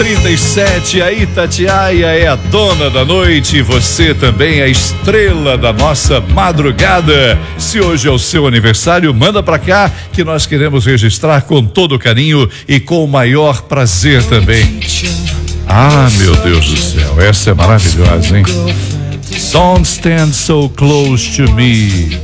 37, a Itatiaia é a dona da noite e você também é a estrela da nossa madrugada. Se hoje é o seu aniversário, manda pra cá que nós queremos registrar com todo carinho e com o maior prazer também. Ah, meu Deus do céu, essa é maravilhosa, hein? Don't stand so close to me.